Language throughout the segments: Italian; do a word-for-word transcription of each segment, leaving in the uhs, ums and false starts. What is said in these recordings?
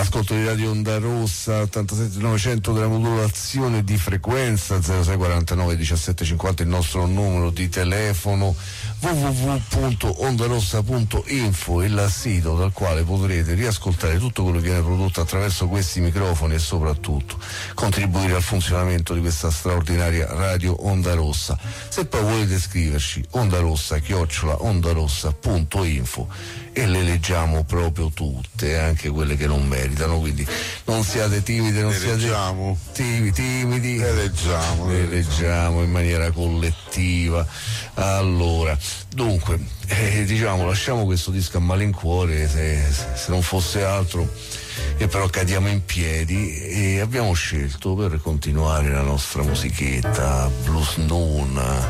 all'ascolto di Radio Onda Rossa, ottantasette novecento della modulazione di frequenza, zero sei quarantanove diciassette cinquanta il nostro numero di telefono, w w w punto ondarossa punto info il sito dal quale potrete riascoltare tutto quello che viene prodotto attraverso questi microfoni e soprattutto contribuire al funzionamento di questa straordinaria Radio Onda Rossa. Se poi volete scriverci ondarossa chiocciola ondarossa punto info e le leggiamo proprio tutte, anche quelle che non meritano, quindi non siate timidi, non le siate leggiamo. timidi, timidi, le leggiamo, le leggiamo in maniera collettiva. Allora, dunque, eh, diciamo, lasciamo questo disco a malincuore, se, se non fosse altro, e però cadiamo in piedi e abbiamo scelto per continuare la nostra musichetta Blues Noon,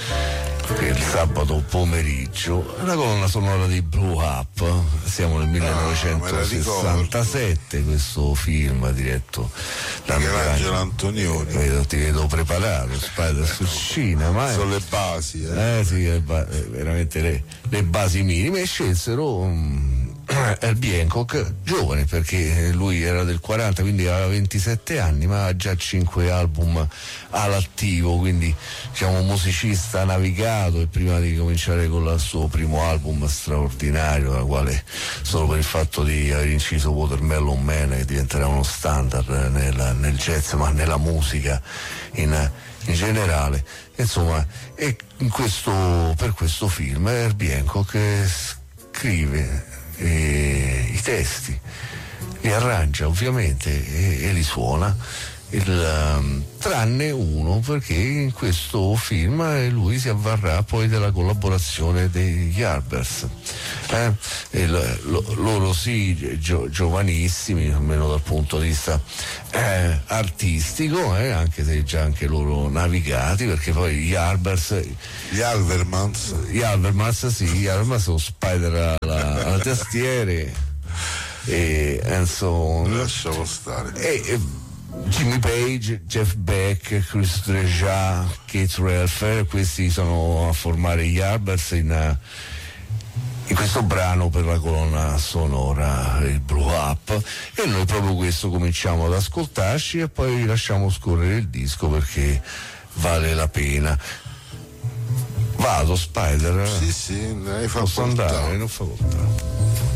che il sabato pomeriggio, la colonna sonora di Blue Up. Siamo nel millenovecentosessantasette, ah, questo film diretto da Michelangelo Antonioni. Vedo, ti vedo preparato, Spider sul cinema. Sono le basi, eh, eh sì, le ba- veramente le, le basi minime, e scelsero um, Herbie Hancock, giovane, perché lui era del quaranta, quindi aveva ventisette anni, ma ha già cinque album all'attivo, quindi diciamo un musicista navigato, e prima di cominciare con il suo primo album straordinario, la quale solo per il fatto di aver inciso Watermelon Man, che diventerà uno standard nel, nel jazz, ma nella musica in, in generale, insomma, e in questo, per questo film Herbie Hancock scrive E i testi, li arrangia ovviamente e, e li suona, il, um, tranne uno, perché in questo film eh, lui si avvarrà poi della collaborazione degli Yardbirds, eh? e l- lo- loro sì, gio- giovanissimi, almeno dal punto di vista eh, artistico, eh? anche se già anche loro navigati, perché poi gli Yardbirds, gli Alvermans gli Alvermans sì, gli Alvermans sono Spider alla, alla tastiere e insomma lasciamo stare, e, e Jimmy Page, Jeff Beck, Chris Dreja, Keith Relfer, questi sono a formare gli Yardbirds in, in questo brano per la colonna sonora, il Blue Up, e noi proprio questo cominciamo ad ascoltarci e poi lasciamo scorrere il disco perché vale la pena. Vado, Spider? Sì, sì, lei fa posso andare, non fa facoltà.